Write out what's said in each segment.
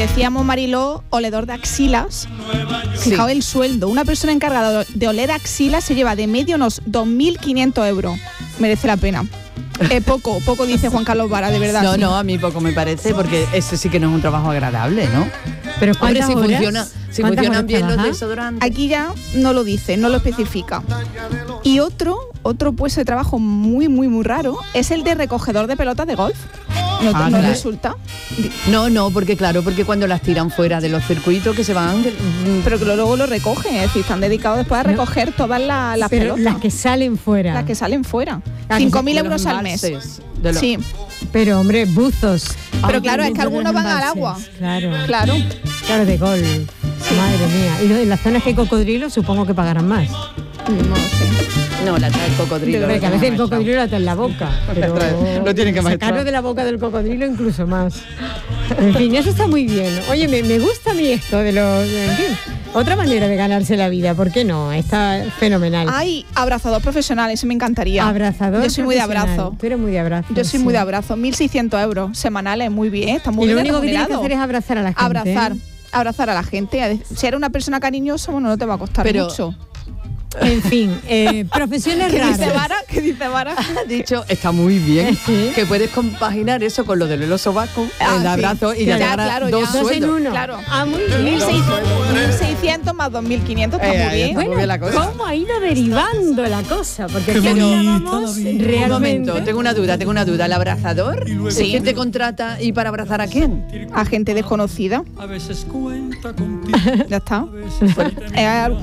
decíamos, Mariló, oledor de axilas. Sí. Fijaos el sueldo. Una persona encargada de oler axilas se lleva de medio unos 2.500 euros. Merece la pena. Poco dice Juan Carlos Vara, de verdad. No, sí. no, a mí poco me parece, porque eso sí que no es un trabajo agradable, ¿no? Pero Hombre, ¿cuántas si horas? si ¿Cuántas funcionan horas bien los trabaja? desodorantes. Aquí ya no lo dice, no lo especifica. Y otro puesto de trabajo muy, muy, muy raro es el de recogedor de pelotas de golf. ¿No claro. resulta? No, porque cuando las tiran fuera de los circuitos que se van... Pero que luego lo recogen, es decir, están dedicados después a recoger todas las Pero pelotas. las que salen fuera. Las que salen fuera. Ah, que 5.000 de euros los al mes. embalses, Sí, Pero, hombre, buzos. pero claro, es que algunos van al agua. Claro, Claro. de golf. Madre mía. Y en las zonas que hay cocodrilos supongo que pagarán más. No sé. No, la trae el cocodrilo. Porque a veces el cocodrilo lo trae en la boca. Pero Lo tienen que maestrar. sacarlo de la boca del cocodrilo incluso más. En fin, eso está muy bien. Oye, me gusta a mí esto de los... En fin, otra manera de ganarse la vida, ¿por qué no? Está fenomenal. Hay abrazador profesional, eso me encantaría. Abrazador Yo soy muy de profesional. abrazo. Tú eres muy de abrazo. Yo soy sí. muy de abrazo. 1.600 euros semanales, muy bien. Está muy Y lo bien único que tienes que remunerado. hacer es abrazar a la gente. Abrazar a la gente. Si eres una persona cariñosa, bueno, no te va a costar mucho. En fin, profesiones raras. ¿Qué dice Vara? Ha dicho, está muy bien, Sí. que puedes compaginar eso con lo del oso vasco, el sí. abrazo y ya Ya, llegará claro, dos ya. Dos en sueldos. uno. Claro. Ah, muy bien. 1.600 más 2.500 está muy ahí bien. está. Muy bien la cosa. ¿Cómo ha ido derivando la cosa? Porque Qué aquí bonito, hablábamos David. Un realmente... momento, tengo una duda. ¿El abrazador? Sí. ¿Quién te contrata y para abrazar a quién? A gente desconocida. A veces cuenta contigo. Ya está. Es algo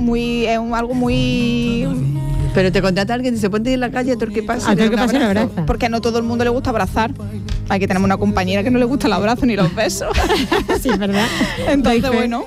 muy Pero te contrata alguien y se pone en la calle a todo el que pasa. A todo el que un pasa le abrazo. abraza. porque no todo el mundo le gusta abrazar. Hay que tener una compañera que no le gusta el abrazo ni los besos. Sí, ¿verdad? Entonces, Doy fe. bueno.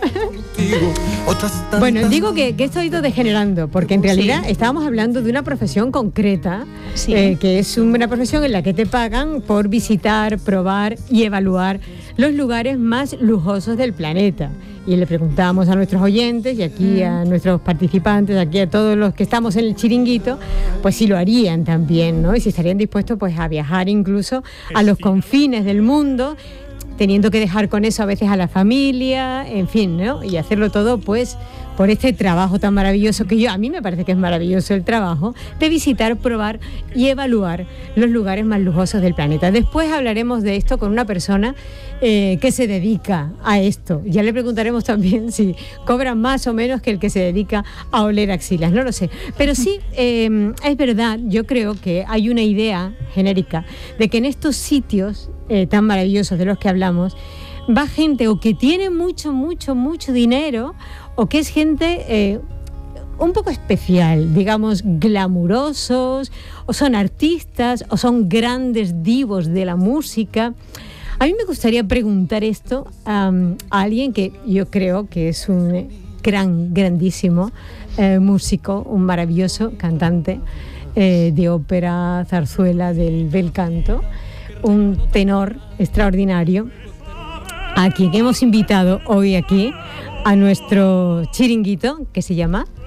Bueno, digo que esto ha ido degenerando, porque en realidad Sí. estábamos hablando de una profesión concreta, Sí. que es una profesión en la que te pagan por visitar, probar y evaluar los lugares más lujosos del planeta. Y le preguntamos a nuestros oyentes y aquí a nuestros participantes, aquí a todos los que estamos en el chiringuito, pues si lo harían también, ¿no? Y si estarían dispuestos pues a viajar incluso a los confines del mundo, teniendo que dejar con eso a veces a la familia, en fin, ¿no? Y hacerlo todo pues por este trabajo tan maravilloso que a mí me parece que es maravilloso el trabajo de visitar, probar y evaluar los lugares más lujosos del planeta. Después hablaremos de esto con una persona que se dedica a esto. Ya le preguntaremos también si cobra más o menos que el que se dedica a oler axilas, no lo sé. Pero sí, es verdad, yo creo que hay una idea genérica de que en estos sitios tan maravillosos de los que hablamos, va gente o que tiene mucho dinero o que es gente un poco especial, digamos, glamurosos, o son artistas, o son grandes divos de la música. A mí me gustaría preguntar esto a alguien que yo creo que es un grandísimo músico, un maravilloso cantante de ópera, zarzuela, del bel canto, un tenor extraordinario, a quien hemos invitado hoy aquí a nuestro chiringuito, que se llama